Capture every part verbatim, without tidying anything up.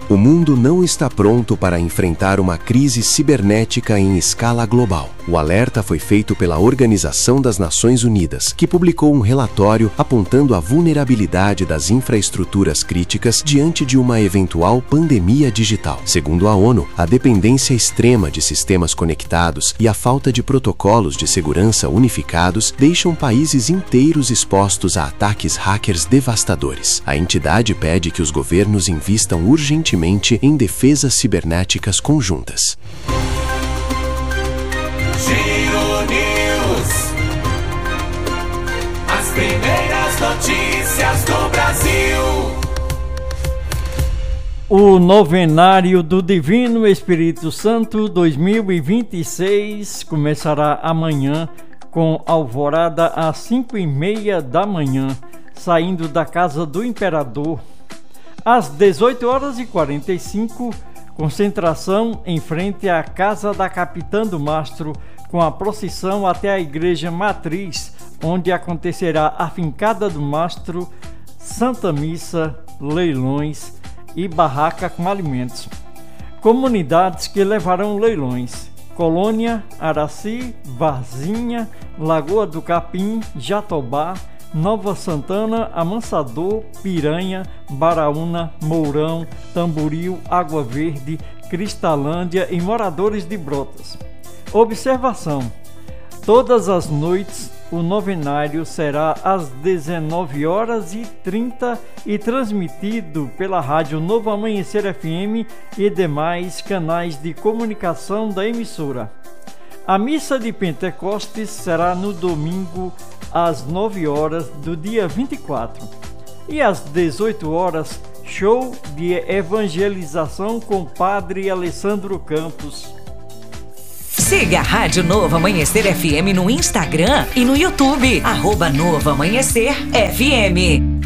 O mundo não está pronto para enfrentar uma crise cibernética em escala global. O alerta foi feito pela Organização das Nações Unidas, que publicou um relatório apontando a vulnerabilidade das infraestruturas críticas diante de uma eventual pandemia digital. Segundo a ONU, a dependência extrema de sistemas conectados e a falta de protocolos de segurança unificados deixam países inteiros expostos a ataques hackers devastadores. A entidade pede que os governos invistam urgentemente em defesas cibernéticas conjuntas. Giro News. As primeiras notícias do Brasil. O Novenário do Divino Espírito Santo dois mil e vinte e seis começará amanhã com alvorada às cinco e meia da manhã, saindo da Casa do Imperador. Às dezoito horas e quarenta e cinco, concentração em frente à Casa da Capitã do Mastro, com a procissão até a Igreja Matriz, onde acontecerá a Fincada do Mastro, Santa Missa, leilões e barraca com alimentos. Comunidades que levarão leilões: Colônia, Araci, Varzinha, Lagoa do Capim, Jatobá, Nova Santana, Amansador, Piranha, Baraúna, Mourão, Tamboril, Água Verde, Cristalândia e moradores de Brotas. Observação: todas as noites o novenário será às dezenove horas e trinta e transmitido pela rádio Novo Amanhecer F M e demais canais de comunicação da emissora. A missa de Pentecostes será no domingo às nove horas do dia vinte e quatro. E às dezoito horas, show de evangelização com Padre Alessandro Campos. Siga a Rádio Novo Amanhecer F M no Instagram e no YouTube, arroba Novo Amanhecer F M.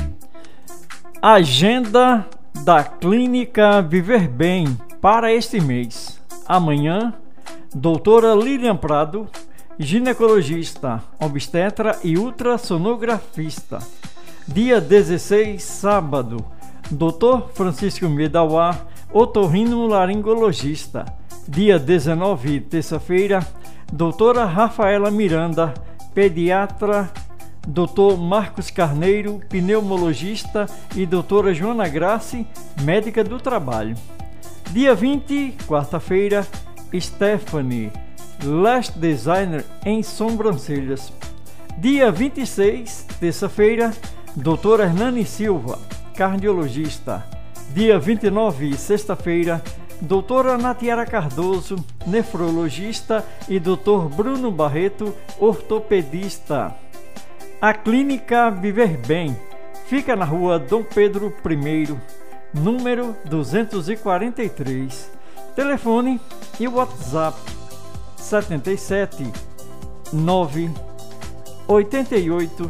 Agenda da Clínica Viver Bem para este mês. Amanhã, doutora Lilian Prado, ginecologista, obstetra e ultrassonografista. Dia dezesseis, sábado, doutor Francisco Medauá, otorrinolaringologista. Dia dezenove, terça-feira, doutora Rafaela Miranda, pediatra, doutor Marcos Carneiro, pneumologista e doutora Joana Grace, médica do trabalho. Dia vinte, quarta-feira, Stephanie, lash designer em sobrancelhas. Dia vinte e seis, terça-feira, doutora Hernani Silva, cardiologista. Dia vinte e nove, sexta-feira, doutora Natiara Cardoso, nefrologista e doutor Bruno Barreto, ortopedista. A Clínica Viver Bem fica na rua Dom Pedro I, número duzentos e quarenta e três. Telefone e WhatsApp setenta e sete, nove, oitenta e oito,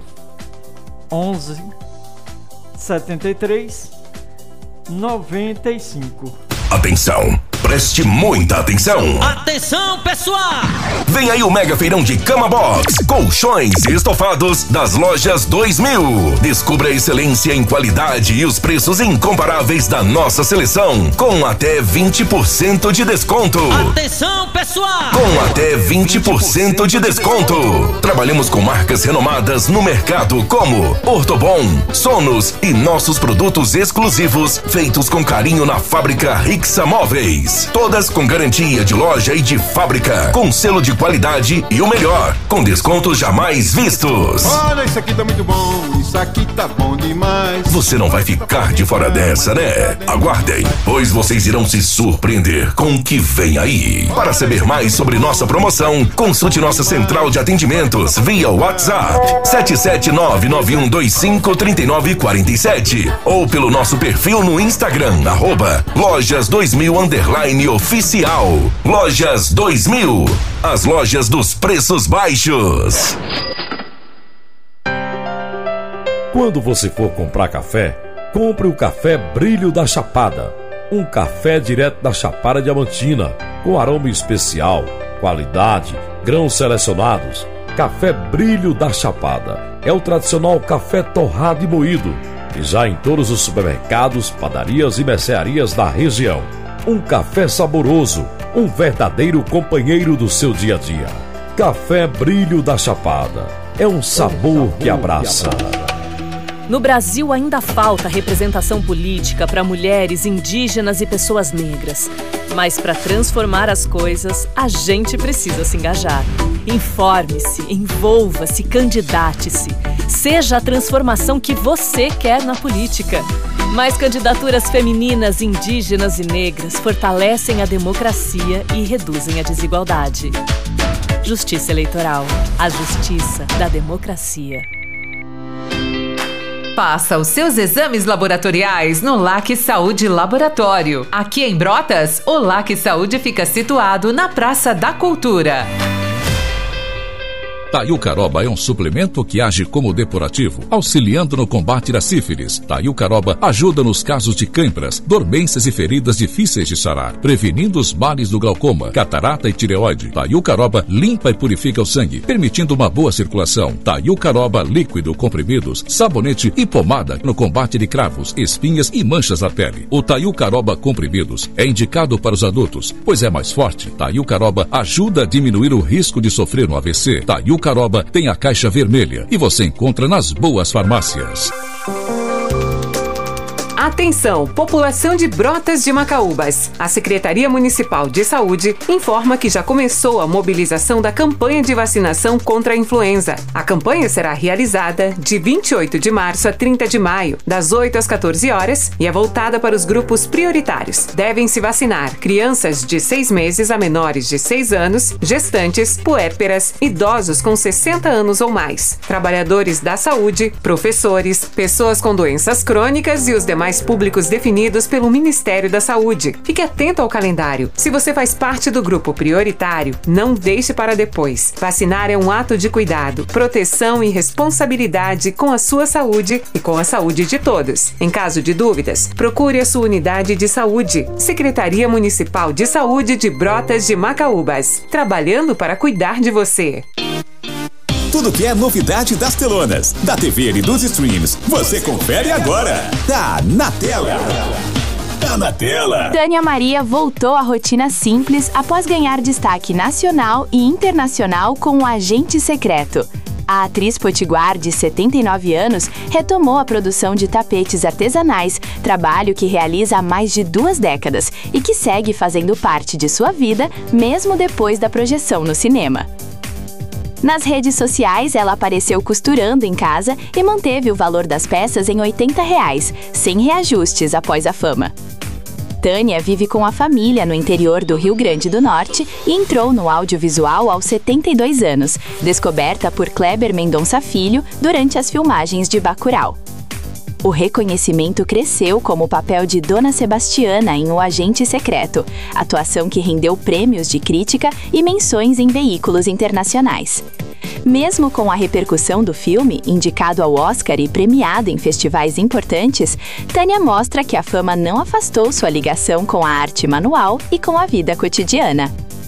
onze, setenta e três, noventa e cinco. Atenção, preste muita atenção. Atenção, pessoal! Vem aí o mega feirão de Cama Box, colchões e estofados das lojas dois mil. Descubra a excelência em qualidade e os preços incomparáveis da nossa seleção, com até vinte por cento de desconto. Atenção, pessoal! Com até vinte por cento de desconto. Trabalhamos com marcas renomadas no mercado como Ortobon, Sonos e nossos produtos exclusivos feitos com carinho na fábrica Rixa Móveis. Todas com garantia de loja e de fábrica, com selo de qualidade e o melhor, com descontos jamais vistos. Olha, isso aqui tá muito bom, isso aqui tá bom demais. Você não vai ficar de fora dessa, né? Aguardem, pois vocês irão se surpreender com o que vem aí. Para saber mais sobre nossa promoção, consulte nossa central de atendimentos via WhatsApp sete sete nove nove um dois cinco três nove quatro sete ou pelo nosso perfil no Instagram, arroba Lojas dois mil underline oficial. Lojas dois mil, as lojas dos preços baixos. Quando você for comprar café, compre o café Brilho da Chapada. Um café direto da Chapada Diamantina, com aroma especial, qualidade, grãos selecionados. Café Brilho da Chapada é o tradicional café torrado e moído, e já em todos os supermercados, padarias e mercearias da região. Um café saboroso, um verdadeiro companheiro do seu dia a dia. Café Brilho da Chapada. É um sabor que abraça. No Brasil ainda falta representação política para mulheres, indígenas e pessoas negras. Mas para transformar as coisas, a gente precisa se engajar. Informe-se, envolva-se, candidate-se. Seja a transformação que você quer na política. Mais candidaturas femininas, indígenas e negras fortalecem a democracia e reduzem a desigualdade. Justiça Eleitoral. A justiça da democracia. Faça os seus exames laboratoriais no L A C Saúde Laboratório. Aqui em Brotas, o L A C Saúde fica situado na Praça da Cultura. Taiucaroba é um suplemento que age como depurativo, auxiliando no combate da sífilis. Taiucaroba ajuda nos casos de cãibras, dormências e feridas difíceis de sarar, prevenindo os males do glaucoma, catarata e tireoide. Taiucaroba limpa e purifica o sangue, permitindo uma boa circulação. Taiucaroba líquido, comprimidos, sabonete e pomada no combate de cravos, espinhas e manchas na pele. O Taiucaroba comprimidos é indicado para os adultos, pois é mais forte. Taiucaroba ajuda a diminuir o risco de sofrer um A V C. Taiucaroba Caroba tem a caixa vermelha e você encontra nas boas farmácias. Atenção, população de Brotas de Macaúbas. A Secretaria Municipal de Saúde informa que já começou a mobilização da campanha de vacinação contra a influenza. A campanha será realizada de vinte e oito de março a trinta de maio, das oito às quatorze horas, e é voltada para os grupos prioritários. Devem se vacinar crianças de seis meses a menores de seis anos, gestantes, puérperas, idosos com sessenta anos ou mais, trabalhadores da saúde, professores, pessoas com doenças crônicas e os demais públicos definidos pelo Ministério da Saúde. Fique atento ao calendário. Se você faz parte do grupo prioritário, não deixe para depois. Vacinar é um ato de cuidado, proteção e responsabilidade com a sua saúde e com a saúde de todos. Em caso de dúvidas, procure a sua unidade de saúde. Secretaria Municipal de Saúde de Brotas de Macaúbas. Trabalhando para cuidar de você. Tudo que é novidade das telonas, da T V e dos streams, você confere agora. Tá na tela. Tá na tela. Tânia Maria voltou à rotina simples após ganhar destaque nacional e internacional com o Agente Secreto. A atriz potiguar, de setenta e nove anos, retomou a produção de tapetes artesanais, trabalho que realiza há mais de duas décadas e que segue fazendo parte de sua vida, mesmo depois da projeção no cinema. Nas redes sociais, ela apareceu costurando em casa e manteve o valor das peças em oitenta reais, sem reajustes após a fama. Tânia vive com a família no interior do Rio Grande do Norte e entrou no audiovisual aos setenta e dois anos, descoberta por Kleber Mendonça Filho durante as filmagens de Bacurau. O reconhecimento cresceu como o papel de Dona Sebastiana em O Agente Secreto, atuação que rendeu prêmios de crítica e menções em veículos internacionais. Mesmo com a repercussão do filme, indicado ao Oscar e premiado em festivais importantes, Tânia mostra que a fama não afastou sua ligação com a arte manual e com a vida cotidiana.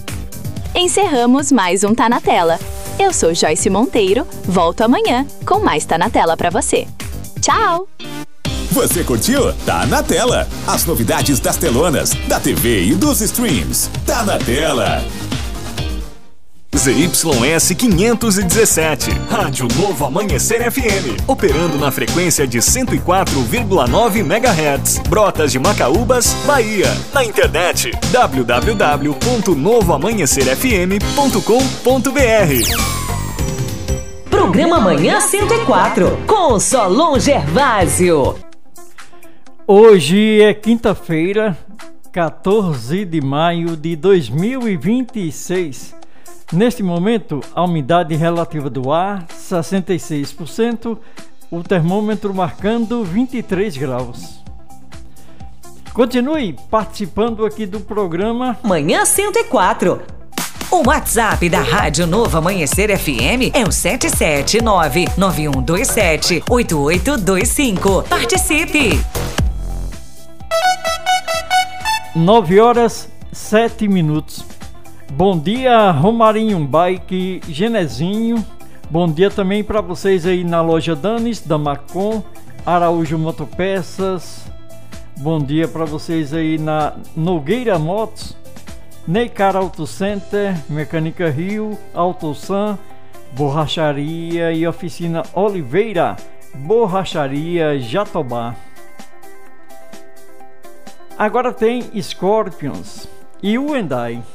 Encerramos mais um Tá na Tela. Eu sou Joyce Monteiro, volto amanhã com mais Tá na Tela para você. Tchau! Você curtiu? Tá na tela. As novidades das telonas, da T V e dos streams. Tá na tela. Z Y S quinhentos e dezessete, Rádio Novo Amanhecer F M, operando na frequência de cento e quatro vírgula nove megahertz, Brotas de Macaúbas, Bahia. Na internet, w w w ponto novo amanhecer f m ponto com ponto b r. Programa Manhã cento e quatro, com Solon Gervásio. Hoje é quinta-feira, quatorze de maio de dois mil e vinte e seis. Neste momento, a umidade relativa do ar, sessenta e seis por cento, o termômetro marcando vinte e três graus. Continue participando aqui do programa Manhã cento e quatro. O WhatsApp da Rádio Novo Amanhecer F M é o sete sete nove nove um dois sete oito oito dois cinco. Participe! nove horas, sete minutos. Bom dia, Romarinho Bike, Genezinho. Bom dia também para vocês aí na loja Danis, da Macon, Araújo Motopeças. Bom dia para vocês aí na Nogueira Motos, Neicar Auto Center, Mecânica Rio, AutoSan, Borracharia e Oficina Oliveira, Borracharia Jatobá. Agora tem Scorpions e Hyundai.